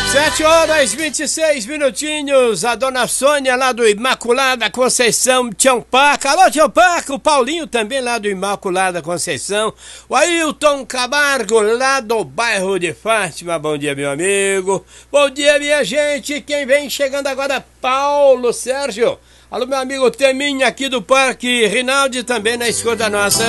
7h26, a dona Sônia lá do Imaculada Conceição, Tião Paca. Alô, Tião Paca, o Paulinho também lá do Imaculada Conceição. O Ailton Camargo lá do bairro de Fátima. Bom dia, meu amigo. Bom dia, minha gente. Quem vem chegando agora, Paulo Sérgio. Alô, meu amigo Teminha aqui do Parque Rinaldi também na escuta nossa.